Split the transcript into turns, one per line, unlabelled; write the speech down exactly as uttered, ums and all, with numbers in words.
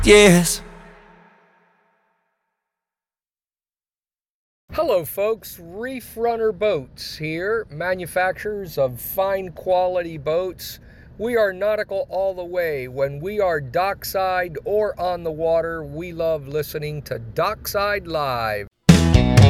Yes.
Hello folks, Reef Runner Boats here, manufacturers of fine quality boats. We are nautical all the way. When we are dockside or on the water, we love listening to Dockside Live.